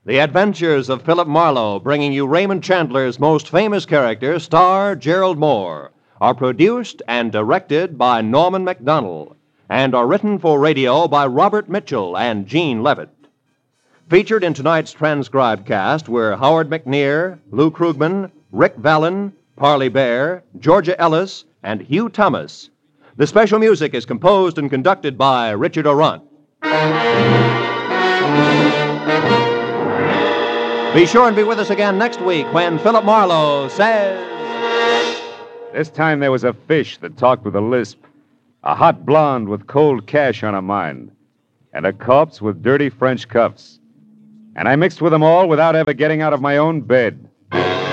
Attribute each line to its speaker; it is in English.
Speaker 1: The Adventures of Philip Marlowe, bringing you Raymond Chandler's most famous character, star Gerald Moore, are produced and directed by Norman MacDonald and are written for radio by Robert Mitchell and Gene Levitt. Featured in tonight's transcribed cast were Howard McNear, Lou Krugman, Rick Vallon, Parley Bear, Georgia Ellis, and Hugh Thomas. The special music is composed and conducted by Richard Aurunt. Be sure and be with us again next week when Philip Marlowe says...
Speaker 2: This time there was a fish that talked with a lisp, a hot blonde with cold cash on her mind, and a corpse with dirty French cuffs. And I mixed with them all without ever getting out of my own bed.